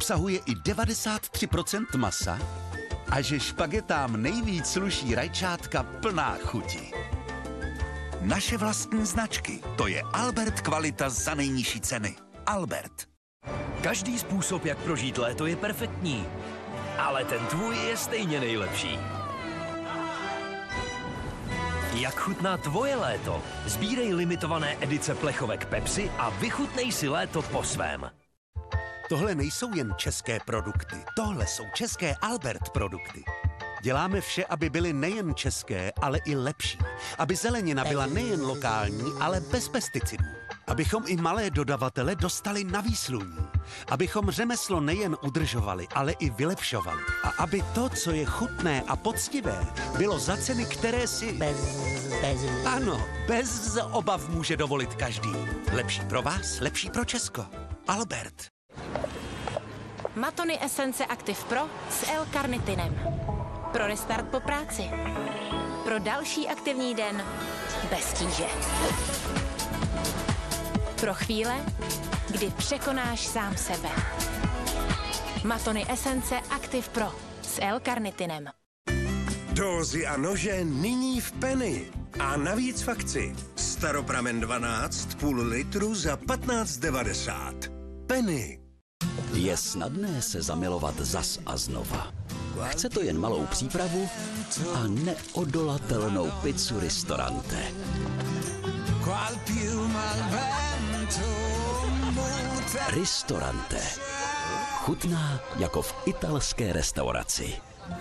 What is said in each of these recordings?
obsahuje i 93% masa a že špagetám nejvíc sluší rajčátka plná chuti. Naše vlastní značky, to je Albert kvalita za nejnižší ceny. Albert. Každý způsob, jak prožít léto, je perfektní, ale ten tvůj je stejně nejlepší. Jak chutná tvoje léto? Sbírej limitované edice plechovek Pepsi a vychutnej si léto po svém. Tohle nejsou jen české produkty, tohle jsou české Albert produkty. Děláme vše, aby byly nejen české, ale i lepší. Aby zelenina byla nejen lokální, ale bez pesticidů. Abychom i malé dodavatele dostali na výsluní. Abychom řemeslo nejen udržovali, ale i vylepšovali. A aby to, co je chutné a poctivé, bylo za ceny, které si... Ano, bez obav může dovolit každý. Lepší pro vás, lepší pro Česko. Albert. Matony Esence Active Pro s L-karnitinem. Pro restart po práci. Pro další aktivní den bez tíže. Pro chvíle, kdy překonáš sám sebe. Matony Esence Active Pro s L-karnitinem. Dózy a nože nyní v Penny. A navíc v akci. Staropramen 12, půl litru za 15,90. Penny. Je snadné se zamilovat zas a znova. Chce to jen malou přípravu a neodolatelnou pizzu Ristorante. Ristorante. Chutná jako v italské restauraci.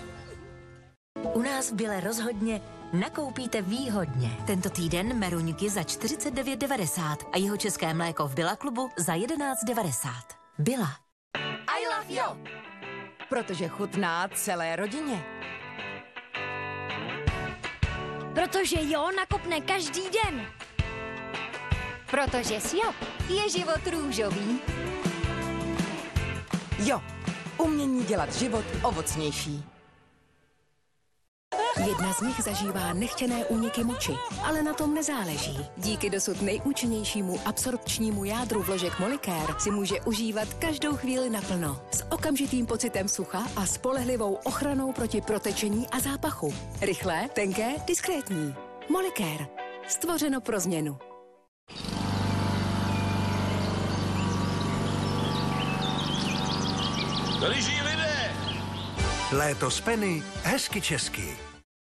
U nás v Bile rozhodně nakoupíte výhodně. Tento týden meruňky za 49,90 a jeho české mléko v Billa klubu za 11,90. Billa. I love you! Protože chutná celé rodině. Protože jo nakopne každý den. Protože s jo je život růžový. Jo, umění dělat život ovocnější. Jedna z nich zažívá nechtěné úniky moči, ale na tom nezáleží. Díky dosud nejúčinnějšímu absorpčnímu jádru vložek Molicare si může užívat každou chvíli naplno. S okamžitým pocitem sucha a spolehlivou ochranou proti protečení a zápachu. Rychlé, tenké, diskrétní. Molicare. Stvořeno pro změnu. Liží lidé! Léto z Penny, hezky česky.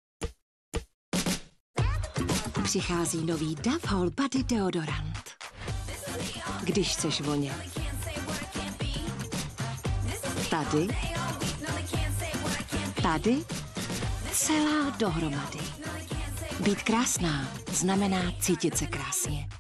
Přichází nový Dove Whole Body deodorant. Když chceš vonět. Tady. Tady. Celá dohromady. Být krásná znamená cítit se krásně.